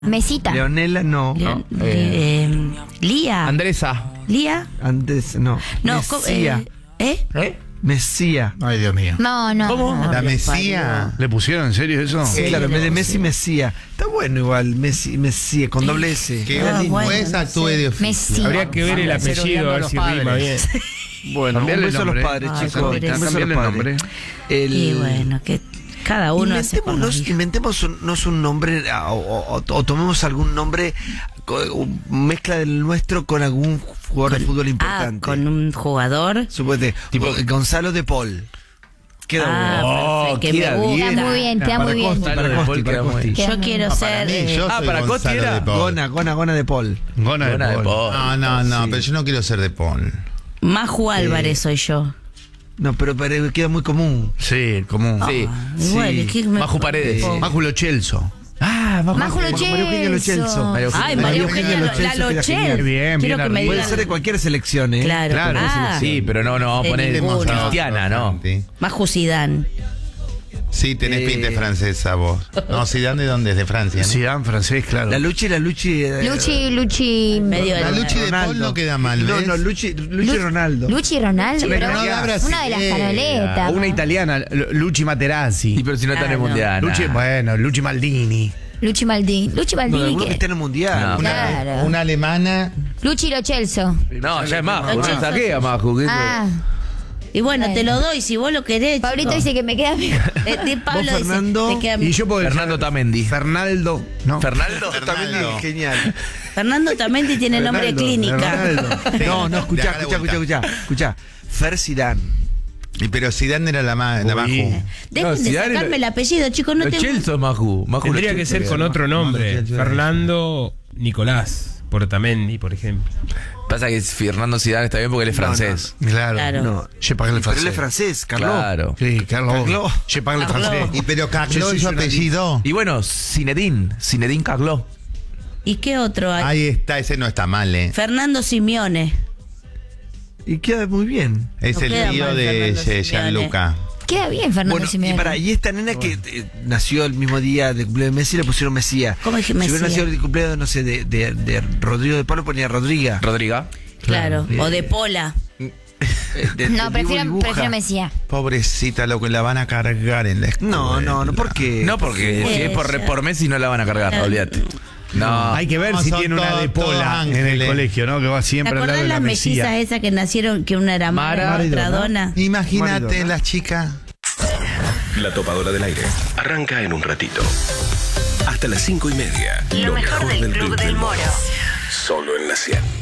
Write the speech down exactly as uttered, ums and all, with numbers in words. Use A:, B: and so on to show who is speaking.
A: Mesita.
B: Leonela, no.
C: Leon-
B: no.
C: eh, eh, Lía.
D: Andresa.
C: Lía.
B: Antes, no.
C: No, co-
B: Mesía.
C: eh, ¿eh?
D: ¿Eh?
B: Mesía.
E: Ay, Dios mío.
A: No, no.
D: ¿Cómo?
A: no.
E: La Mesía.
D: ¿Le pusieron en serio eso?
B: Sí, claro, en vez de
C: sí.
B: Messi, Mesía. Está bueno igual, Messi, Mesía, con doble S.
E: Que
C: Ah,
E: un
C: bueno,
E: juez
C: no
E: actúe
C: sé.
E: de oficio.
A: Messi.
F: Habría que ver el
D: Vamos a hacer
F: apellido, a ver
D: odiando
F: si
D: a los
F: rima bien.
D: padres.
B: Bueno, un
D: Cambiarle
B: beso a los
D: el nombre.
B: padres,
C: Ay,
B: chicos.
C: pobrecito.
B: Un beso a los
D: Cambiarle el
B: padres.
D: nombre.
B: El-
C: Y bueno, que cada uno hace con los
B: Inventémonos,
C: hijos.
B: inventémonos un nombre o, o- o- o tomemos algún nombre, co- mezcla del nuestro con algún jugador de fútbol
C: Ah,
B: importante.
C: con un jugador.
B: Suponete,
D: Tipo-
B: Gonzalo de Paul. Queda
C: Ah,
B: bueno.
C: perfecto, que
D: queda
C: me gusta.
D: bien.
A: Queda muy bien, queda muy bien.
B: Costi,
D: Para
B: para
D: Costi,
B: Costi, para
D: queda muy
B: Costi.
A: bien.
C: Yo quiero
E: Ah,
C: ser.
E: para mí,
C: eh,
E: yo
D: Ah,
E: soy
D: para Costi
E: Gonzalo
D: era
E: de Paul.
B: Gona, Gona, Gona de Paul.
D: Gona de
F: Gona de
D: Paul.
F: Paul.
E: No, no, no,
B: Sí.
E: pero yo no quiero ser de Paul.
C: Maju Álvarez soy yo.
B: No, pero, pero queda muy común.
D: Sí, común. Sí.
C: Ah, igual,
B: sí.
C: es que me-
D: Maju Paredes.
C: Oh.
D: Maju Lo Chelso. Ah, Maju.
A: Májulo
B: María Eugenia Lo Celso.
A: Chelso.
D: María Eugenia.
C: Ay,
B: María
C: María
B: Eugenia
C: Eugenia,
B: Lo Celso
C: la
B: queda
C: Lochel.
B: genial.
D: Bien,
C: Quiero
D: bien
C: que me
D: arriba.
B: Puede
C: digan.
B: ser de cualquier selección, ¿eh?
C: Claro,
D: Claro,
C: ah,
D: sí, pero no, no vamos a
C: de
D: poner
C: ninguno.
D: cristiana, ¿no?
E: Sí.
C: Maju Zidane.
E: Sí, tenés
B: Eh.
E: pinta de francesa vos. No, Zidane de dónde es, de Francia, ¿no?
D: Zidane, francés, claro.
B: La Luchi, la Luchi. eh,
A: Luchi, Luchi.
C: Medio
E: La
C: de-
E: Luchi de Paul no queda mal,
B: No,
E: ¿ves?
B: no, Luchi, Luchi
A: Lu-
B: Ronaldo.
A: Luchi Ronaldo.
E: Pero
A: pero
E: no la
A: una de las
E: brasilera.
A: canoletas.
D: O una italiana, Lu- Luchi Materazzi.
G: Y pero si no está en el
C: Ah, no.
G: mundial.
D: Luchi,
G: nah.
D: bueno, Luchi Maldini.
A: Luchi Maldini. Luchi
B: No,
A: Maldini.
B: alguno que
A: que-
B: esté en el mundial.
G: No.
E: Una,
A: Claro.
E: una alemana.
A: Luchi Lo Chelso.
G: No, ya es Maju.
C: Lo
G: No
C: Chelso.
G: saqué a Maju. que eso-
A: Ah,
C: Y bueno,
A: Bueno.
C: te lo doy si vos lo querés.
A: Pablito
C: chico.
A: dice que me queda mejor.
C: Eh, de Pablo
B: Vos,
C: dice,
B: Fernando,
C: te queda
D: Y
C: mejor.
D: yo puedo
G: Fernando Tamendi.
D: Fernaldo, ¿no?
G: Fernaldo.
B: También
E: Fernaldo.
B: es genial.
C: Fernando también tiene nombre de
B: Ronaldo,
C: clínica.
B: Ronaldo. No, no, escuchá,
E: Le haga la
B: escuchá, escuchá,
E: vuelta.
B: escuchá, escuchá. Fer Zidane.
E: Y pero Zidane era la más, la más
D: Uy.
E: ju-
C: Dejen
G: No,
C: de
G: Zidane
C: sacarme
G: lo-
C: el apellido, chicos. No
G: Lo
C: tengo.
G: Chelso es Maju. Maju
F: Tendría
G: Lo
F: que
G: Chelso,
F: ser con
G: bien.
F: otro nombre.
B: Maju,
F: Fernando Nicolás Portamendi, por ejemplo.
G: Pasa que Fernando Zidane está bien porque él es
B: No,
G: francés.
D: Claro.
C: Claro.
B: No.
D: Je parle
B: Pero él
D: français.
B: es francés, Carlos.
G: Claro.
D: Sí, Carlos.
B: Carlos.
D: Je parle
C: Carlos.
D: français.
E: Y pero Carlos
D: Yo soy
E: su
D: journalista.
E: apellido.
G: Y bueno, Zinedine. Zinedine Carlos.
C: ¿Y qué otro hay?
E: Ahí está, ese no está mal, ¿eh?
C: Fernando Simeone.
B: Y queda muy bien.
E: Es
C: No
E: el
C: queda
E: tío
C: mal
E: de
C: Fernando
E: Ye-
C: Simeone.
E: Gianluca.
A: Queda bien, Fernando
B: Bueno, y,
A: Simeone.
B: para, y esta nena que eh, nació el mismo día del cumpleaños de Messi le pusieron Mesía.
C: ¿Cómo dije
B: Si hubiera
C: Mesía?
B: nacido el cumpleaños, no sé, de, de, de Rodrigo de Pablo, ponía Rodriga.
G: Rodriga.
C: Claro.
B: Claro.
C: O de Pola.
B: Eh, de- de
A: No,
B: Dibu
A: prefiero,
B: Dibuja.
A: prefiero Mesía.
E: Pobrecita, lo que la van a cargar en la escuela.
B: No, no, no, ¿por qué?
G: No, porque si es por,
C: Ella.
G: por Messi no la van a cargar,
C: Claro.
G: olvídate. No.
D: Hay que ver
E: No,
D: si
E: son
D: tiene una
E: todos-
D: de
E: todos
D: Pola en el
E: ángeles.
D: colegio, ¿no? Que va
C: ¿Te
D: siempre al lado
C: acordás
D: de la
C: las mellizas
D: Mesía.
C: esas que nacieron, que una era Mara,
G: Mara
C: y otra
B: Maridona.
C: Dona?
E: Imagínate
B: Maridona.
E: las chicas.
H: La topadora del aire arranca en un ratito. Hasta las cinco y media.
I: Lo mejor del Club del Moro.
H: Solo en la cien.